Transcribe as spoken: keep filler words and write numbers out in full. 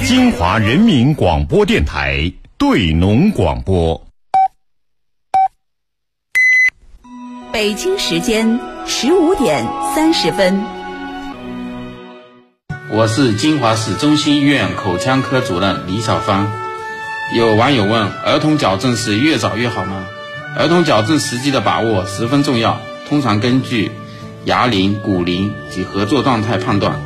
金华人民广播电台对农广播。 北京时间十五点三十分。 我是金华市中心医院口腔科主任李小芳。有网友问，儿童矫正是越早越好吗？儿童矫正时机的把握十分重要，通常根据牙龄、骨龄及合作状态判断。